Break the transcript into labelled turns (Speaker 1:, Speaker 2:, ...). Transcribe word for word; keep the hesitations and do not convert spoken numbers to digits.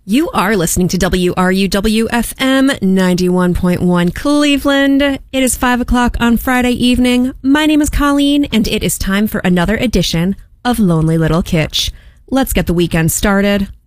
Speaker 1: You are listening to W R U W F M ninety-one point one Cleveland. It is five o'clock on Friday evening. My name is Colleen, and it is time for another edition of Lonely Little Kitsch. Let's get the weekend started.